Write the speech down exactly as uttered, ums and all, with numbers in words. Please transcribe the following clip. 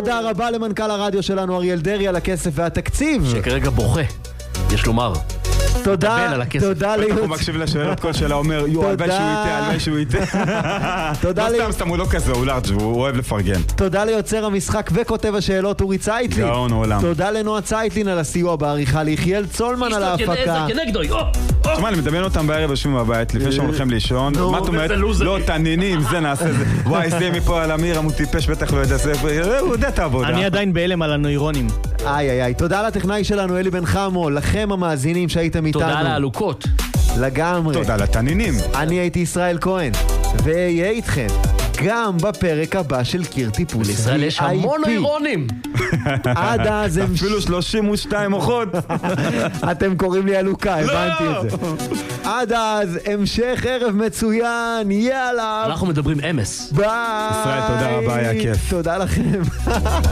תודה רבה למנכ"ל הרדיו שלנו אריאל דרי על הכסף והתקציב. שכרגע בוכה, יש לומר. תודה, תודה ליוצא. ליוצא. הוא מקשיב לשאלות כל שאלה, אומר, יו, הלוואי שהוא איתה, הלוואי שהוא איתה. תודה לא סתם, סתם, הוא לא כזה, הוא לארג', הוא אוהב לפרגן. תודה ליוצר המשחק וכותב השאלות אורי צייטלין. גאון עולם. תודה לנועה צייטלין על הסיוע בעריכה, ליחיאל צולמן על ההפקה. תשמע, אני מדמיין אותם בערב יושבים בבית, לפני שהם הולכים לישון. מה את אומרת? לא, תנינים, זה נעשה זה. וואי, זה מפה על אמיר, הוא טיפש, בטח לא יודע, הוא יודע את העבודה. אני עדיין בהלם על הנוירונים. איי איי איי, תודה לטכנאי שלנו אלי בן חמו, לכם המאזינים שהייתם איתנו. תודה לעלוקות. לגמרי. תודה לתנינים. אני הייתי ישראל כהן, ואהיה איתכם גם בפרק הבא של קיר טיפוס. לישראל יש המון נוירונים. עד אז הם... אפילו שלושים ושתיים מוחות. אתם קוראים לי אלוקה, הבנתי את זה. עד אז, המשך ערב מצוין, יאללה. אנחנו מדברים אמס. ביי. ישראל, תודה רבה, היה כיף. תודה לכם.